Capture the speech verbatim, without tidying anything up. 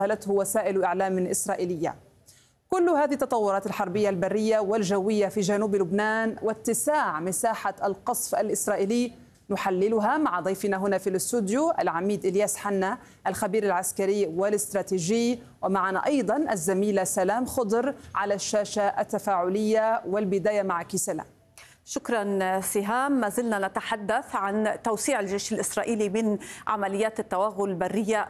قالته وسائل إعلام إسرائيلية. كل هذه التطورات الحربية البرية والجوية في جنوب لبنان واتساع مساحة القصف الإسرائيلي نحللها مع ضيفنا هنا في الاستوديو العميد إلياس حنا الخبير العسكري والاستراتيجي، ومعنا أيضا الزميلة سلام خضر على الشاشة التفاعلية. والبداية معك سلام. شكرا سهام. ما زلنا نتحدث عن توسيع الجيش الإسرائيلي من عمليات التوغل البرية